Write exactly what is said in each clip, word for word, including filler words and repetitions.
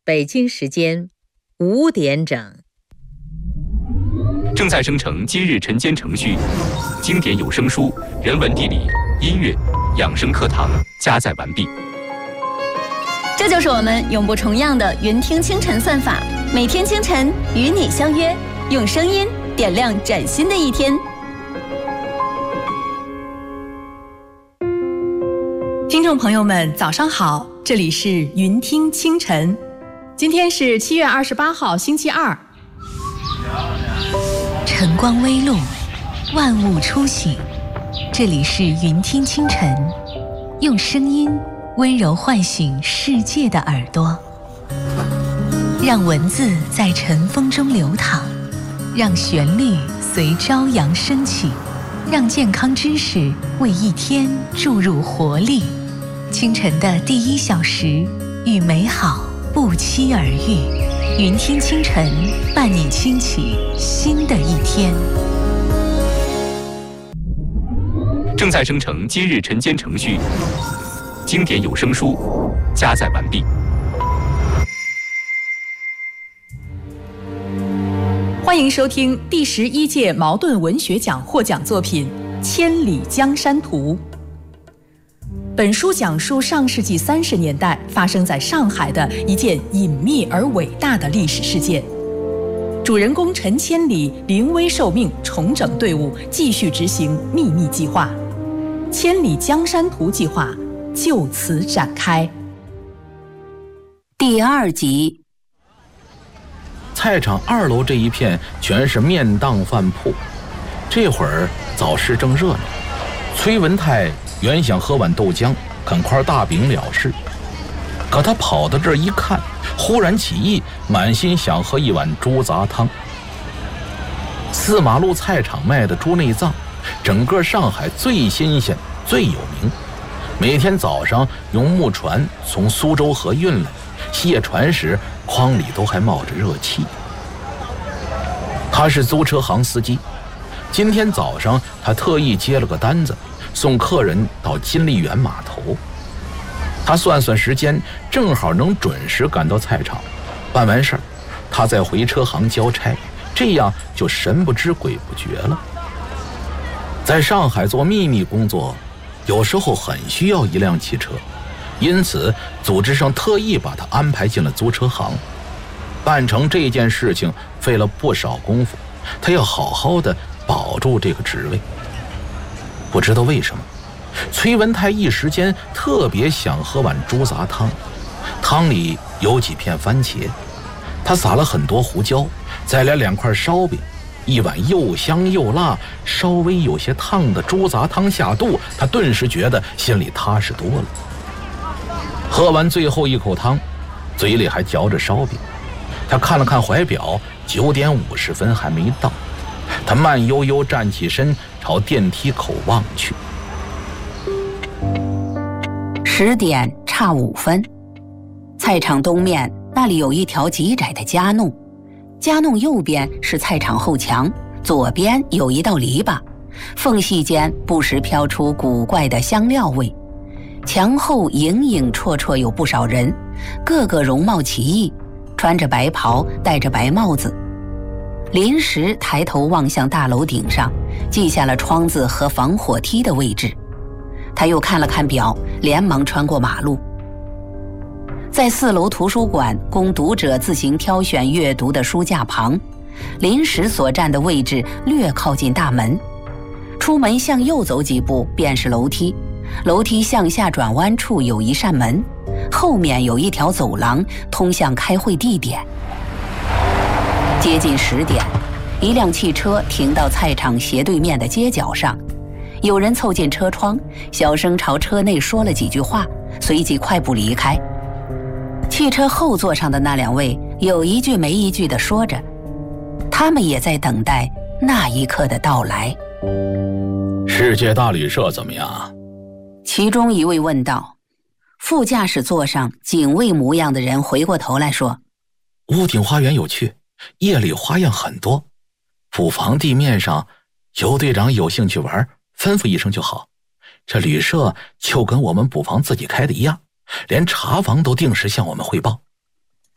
北京时间五点整。 正在生成今日晨间程序，经典有声书、人文地理、音乐、养生课堂加载完毕。 这就是我们永不重样的云听清晨算法，每天清晨与你相约，用声音点亮崭新的一天。 听众朋友们，早上好，这里是云听清晨，今天是七月二十八号，星期二。 晨光微露，万物初醒，这里是云听清晨，用声音温柔唤醒世界的耳朵，让文字在晨风中流淌，让旋律随朝阳升起，让健康知识为一天注入活力。清晨的第一小时，与美好不期而遇。云听清晨，伴你轻启新的一天。 正在生成今日晨间程序，经典有声书加载完毕。 欢迎收听第十一届茅盾文学奖获奖作品《千里江山图》。本书讲述上世纪三十年代发生在上海的一件隐秘而伟大的历史事件。主人公陈千里临危受命，重整队伍，继续执行秘密计划。千里江山图计划就此展开。 第二集。 菜场二楼这一片全是面档饭铺，这会儿早市正热闹。崔文泰原想喝碗豆浆，啃块大饼了事，可他跑到这儿一看，忽然起意，满心想喝一碗猪杂汤。四马路菜场卖的猪内脏，整个上海最新鲜最有名，每天早上用木船从苏州河运来，卸船时筐里都还冒着热气。他是租车行司机，今天早上他特意接了个单子，送客人到金利园码头。他算算时间，正好能准时赶到菜场。办完事儿，他再回车行交差，这样就神不知鬼不觉了。在上海做秘密工作，有时候很需要一辆汽车，因此组织上特意把他安排进了租车行。办成这件事情费了不少功夫，他要好好的保住这个职位。不知道为什么，崔文泰一时间特别想喝碗猪杂汤，汤里有几片番茄，他撒了很多胡椒，再来两块烧饼，一碗又香又辣稍微有些烫的猪杂汤下肚，他顿时觉得心里踏实多了。喝完最后一口汤，嘴里还嚼着烧饼，他看了看怀表，九点五十分还没到。他慢悠悠站起身，朝电梯口望去。 十点差五分，菜场东面那里有一条极窄的夹弄，夹弄右边是菜场后墙，左边有一道篱笆，缝隙间不时飘出古怪的香料味。墙后影影绰绰有不少人，个个容貌奇异，穿着白袍，戴着白帽子。临时抬头望向大楼顶上，记下了窗子和防火梯的位置。他又看了看表，连忙穿过马路。在四楼图书馆供读者自行挑选阅读的书架旁，临时所站的位置略靠近大门。出门向右走几步便是楼梯，楼梯向下转弯处有一扇门，后面有一条走廊通向开会地点。接近十点，一辆汽车停到菜场斜对面的街角上，有人凑近车窗，小声朝车内说了几句话，随即快步离开。汽车后座上的那两位有一句没一句地说着，他们也在等待那一刻的到来。 世界大旅社怎么样？ 其中一位问道。副驾驶座上警卫模样的人回过头来说， 屋顶花园有趣，夜里花样很多，捕房地面上，尤队长有兴趣玩，吩咐一声就好。这旅社就跟我们捕房自己开的一样，连茶房都定时向我们汇报。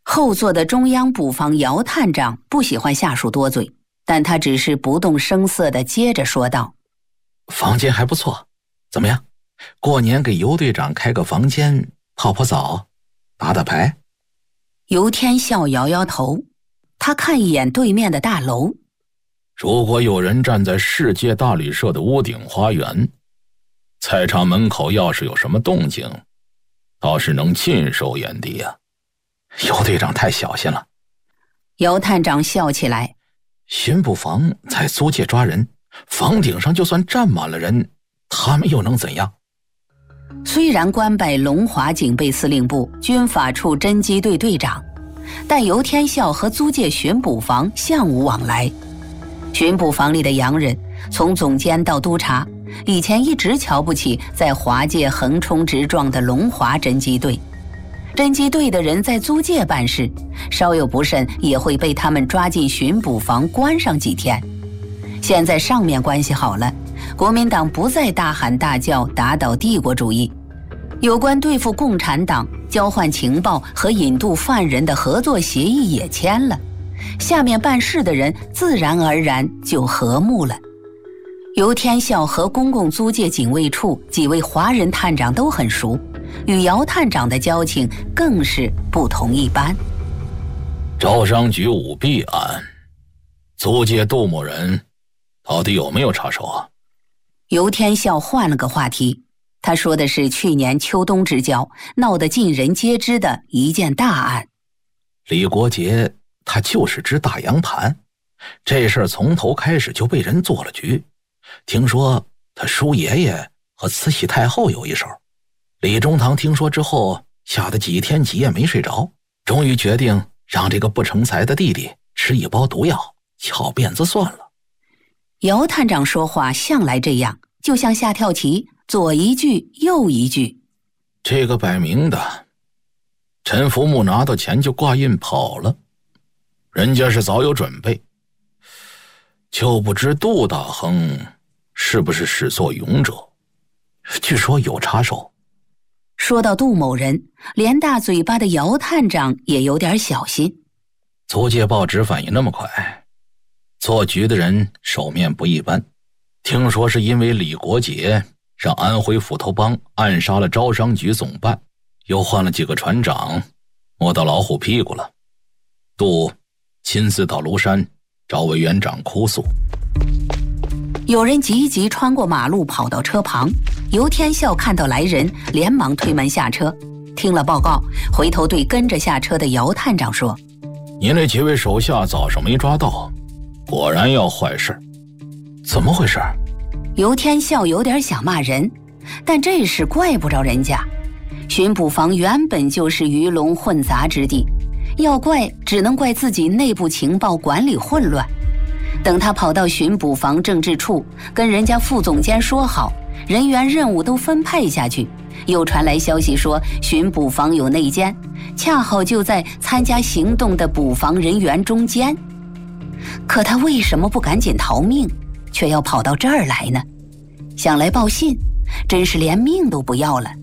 后座的中央捕房姚探长不喜欢下属多嘴，但他只是不动声色地接着说道： 房间还不错，怎么样？过年给尤队长开个房间，泡泡澡，打打牌？ 尤天笑摇摇头，他看一眼对面的大楼。 如果有人站在世界大旅社的屋顶花园，菜场门口要是有什么动静，倒是能尽收眼底呀、啊。尤队长太小心了。 姚探长笑起来， 巡捕房在租界抓人，房顶上就算站满了人，他们又能怎样？ 虽然官拜龙华警备司令部军法处侦缉队队长，但尤天笑和租界巡捕房相无往来。巡捕房里的洋人，从总监到督察，以前一直瞧不起在华界横冲直撞的龙华侦缉队。侦缉队的人在租界办事，稍有不慎也会被他们抓进巡捕房关上几天。现在上面关系好了，国民党不再大喊大叫打倒帝国主义，有关对付共产党、交换情报和引渡犯人的合作协议也签了，下面办事的人自然而然就和睦了。尤天笑和公共租界警卫处几位华人探长都很熟，与姚探长的交情更是不同一般。 招商局舞弊案，租界杜某人到底有没有插手啊？ 尤天笑换了个话题，他说的是去年秋冬之交闹得尽人皆知的一件大案。 李国杰他就是只大洋盘，这事儿从头开始就被人做了局。听说他叔爷爷和慈禧太后有一手，李中堂听说之后，吓得几天几夜没睡着，终于决定让这个不成才的弟弟吃一包毒药，翘辫子算了。 姚探长说话向来这样，就像下跳棋，左一句右一句。 这个摆明的，陈福木拿到钱就挂印跑了，人家是早有准备，就不知杜大亨是不是始作俑者，据说有插手。 说到杜某人，连大嘴巴的姚探长也有点小心。 租界报纸反应那么快，做局的人手面不一般，听说是因为李国杰让安徽斧头帮暗杀了招商局总办，又换了几个船长，摸到老虎屁股了。杜亲自到庐山找委员长哭诉。 有人急急穿过马路跑到车旁，尤天笑看到来人，连忙推门下车，听了报告，回头对跟着下车的姚探长说： 您那几位手下早上没抓到，果然要坏事。怎么回事？ 尤天笑有点想骂人，但这事怪不着人家。巡捕房原本就是鱼龙混杂之地，要怪只能怪自己内部情报管理混乱。等他跑到巡捕房政治处，跟人家副总监说好，人员任务都分配下去，又传来消息说巡捕房有内奸，恰好就在参加行动的捕房人员中间。可他为什么不赶紧逃命，却要跑到这儿来呢？想来报信，真是连命都不要了。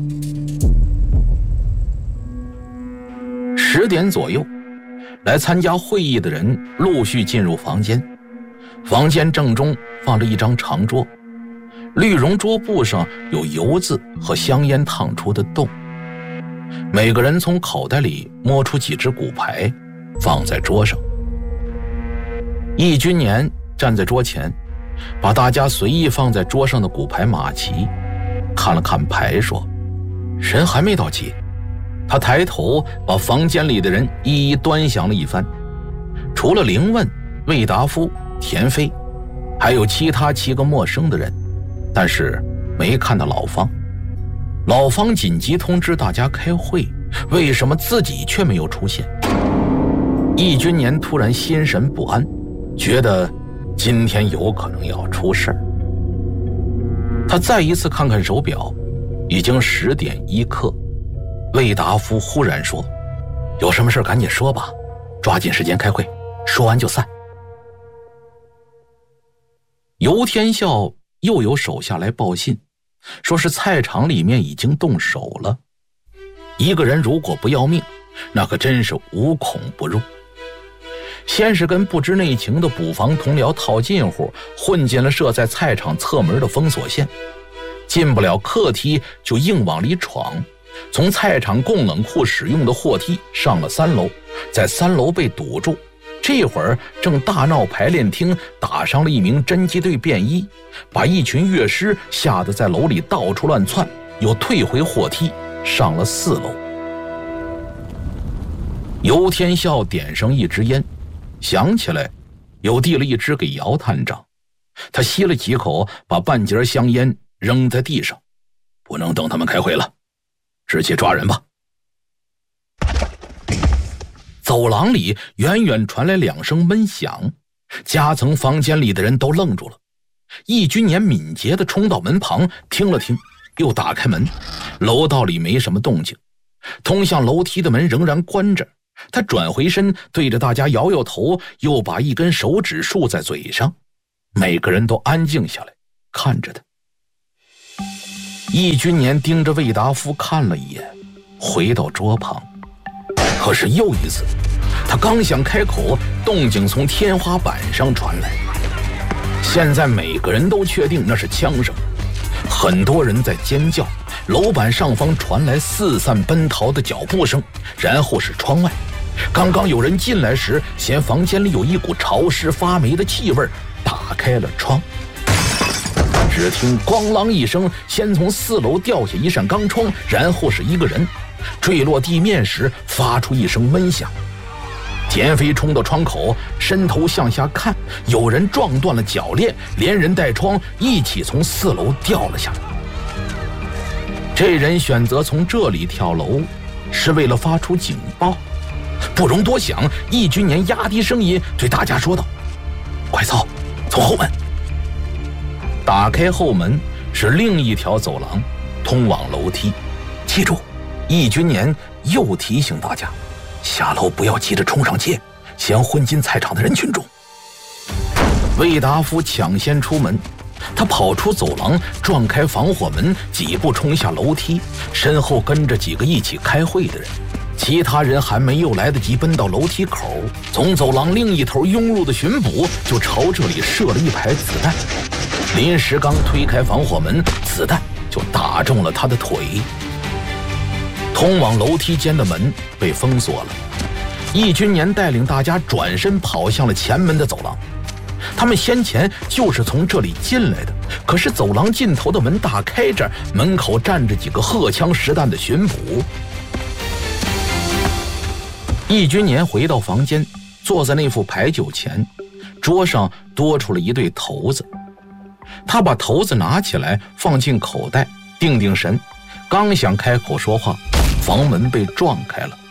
十点左右，来参加会议的人陆续进入房间。房间正中放着一张长桌，绿绒桌布上有油渍和香烟烫出的洞。每个人从口袋里摸出几只骨牌，放在桌上。易君年站在桌前，把大家随意放在桌上的骨牌码齐，看了看牌说：人还没到齐。他抬头把房间里的人一一端详了一番，除了凌问、魏达夫、田飞，还有其他七个陌生的人，但是没看到老方。老方紧急通知大家开会，为什么自己却没有出现？易君年突然心神不安，觉得今天有可能要出事儿。他再一次看看手表，已经十点一刻。魏达夫忽然说：有什么事赶紧说吧，抓紧时间开会，说完就散。尤天笑又有手下来报信，说是菜场里面已经动手了。一个人如果不要命， 那可真是无孔不入。先是跟不知内情的捕房同僚套近乎，混进了设在菜场侧门的封锁线，进不了客梯就硬往里闯，从菜场供冷库使用的货梯上了三楼，在三楼被堵住。这会儿正大闹排练厅，打伤了一名侦缉队便衣，把一群乐师吓得在楼里到处乱窜，又退回货梯上了四楼。尤天笑点上一支烟，想起来又递了一支给姚探长。他吸了几口，把半截香烟扔在地上。不能等他们开会了，直接抓人吧。走廊里远远传来两声闷响，夹层房间里的人都愣住了。易君年敏捷地冲到门旁，听了听，又打开门。楼道里没什么动静，通向楼梯的门仍然关着。他转回身，对着大家摇摇头，又把一根手指竖在嘴上。每个人都安静下来，看着他。易君年盯着魏达夫看了一眼，回到桌旁。可是又一次，他刚想开口，动静从天花板上传来。现在每个人都确定那是枪声，很多人在尖叫，楼板上方传来四散奔逃的脚步声，然后是窗外。刚刚有人进来时，嫌房间里有一股潮湿发霉的气味，打开了窗。只听咣啷一声，先从四楼掉下一扇钢窗，然后是一个人坠落地面时发出一声闷响。田飞冲到窗口，伸头向下看，有人撞断了铰链，连人带窗一起从四楼掉了下来。这人选择从这里跳楼，是为了发出警报。不容多想，易君年压低声音对大家说道：快走，从后门。打开后门是另一条走廊，通往楼梯。记住，易君年又提醒大家，下楼不要急着冲上街，先混进菜场的人群中。魏达夫抢先出门，他跑出走廊，撞开防火门，几步冲下楼梯，身后跟着几个一起开会的人。其他人还没有来得及奔到楼梯口，从走廊另一头涌入的巡捕就朝这里射了一排子弹。临时刚推开防火门，子弹就打中了他的腿。通往楼梯间的门被封锁了，易君年带领大家转身跑向了前门的走廊。他们先前就是从这里进来的，可是走廊尽头的门大开着，门口站着几个荷枪实弹的巡捕。易君年回到房间，坐在那副牌九前，桌上多出了一对骰子。他把骰子拿起来放进口袋，定定神，刚想开口说话，房门被撞开了。